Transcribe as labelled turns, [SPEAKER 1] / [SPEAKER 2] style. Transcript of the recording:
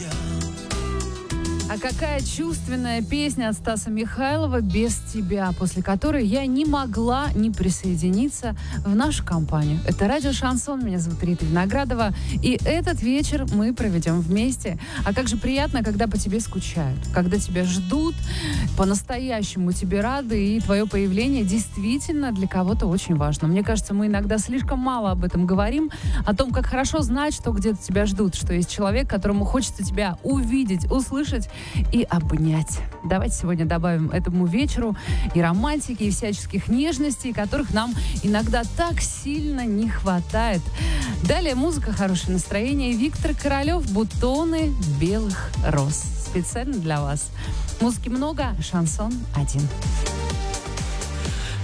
[SPEAKER 1] А какая чувственная песня от Стаса Михайлова «Без тебя», после которой я не могла не присоединиться в нашу компанию. Это радио «Шансон», меня зовут Рита Виноградова, и этот вечер мы проведем вместе. А как же приятно, когда по тебе скучают, когда тебя ждут, по-настоящему тебе рады, и твое появление действительно для кого-то очень важно. Мне кажется, мы иногда слишком мало об этом говорим, о том, как хорошо знать, что где-то тебя ждут, что есть человек, которому хочется тебя увидеть, услышать и обнять. Давайте сегодня добавим этому вечеру и романтики, и всяческих нежностей, которых нам иногда так сильно не хватает. Далее музыка, хорошее настроение. Виктор Королев «Бутоны белых роз». Специально для вас. Музыки много, шансон один.